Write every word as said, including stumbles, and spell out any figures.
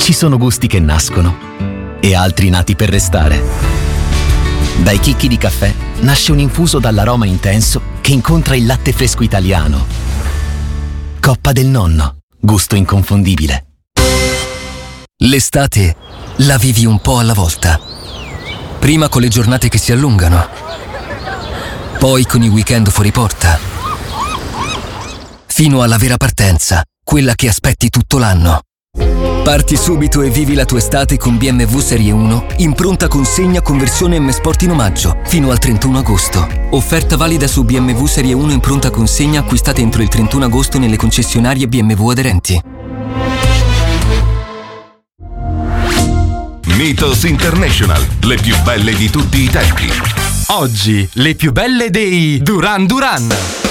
Ci sono gusti che nascono e altri nati per restare. Dai chicchi di caffè nasce un infuso dall'aroma intenso che incontra il latte fresco italiano. Coppa del Nonno, gusto inconfondibile. L'estate la vivi un po' alla volta. Prima con le giornate che si allungano, poi con i weekend fuori porta, fino alla vera partenza, quella che aspetti tutto l'anno. Parti subito e vivi la tua estate con B M W Serie uno in pronta consegna con versione M Sport in omaggio fino al trentuno agosto. Offerta valida su B M W Serie uno in pronta consegna acquistate entro il trentuno agosto nelle concessionarie B M W aderenti. Mythos International, le più belle di tutti i tempi. Oggi le più belle dei Duran Duran.